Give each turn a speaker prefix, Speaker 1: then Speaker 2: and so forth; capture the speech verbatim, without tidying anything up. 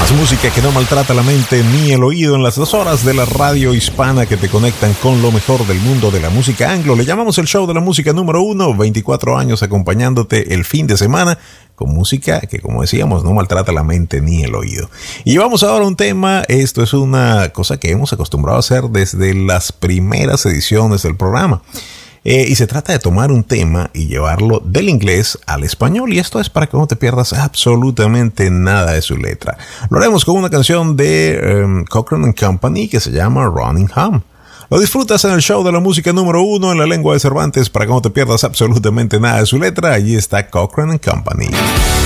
Speaker 1: Más música que no maltrata la mente ni el oído en las dos horas de la radio hispana que te conectan con lo mejor del mundo de la música anglo. Le llamamos el show de la música número uno, veinticuatro años acompañándote el fin de semana con música que, como decíamos, no maltrata la mente ni el oído. Y llevamos ahora un tema, esto es una cosa que hemos acostumbrado a hacer desde las primeras ediciones del programa. Eh, y se trata de tomar un tema y llevarlo del inglés al español, y esto es para que no te pierdas absolutamente nada de su letra. Lo haremos con una canción de um, Cochrane and Company que se llama Running Home. Lo disfrutas en el show de la música número uno en la lengua de Cervantes para que no te pierdas absolutamente nada de su letra. Allí está Cochrane and Company.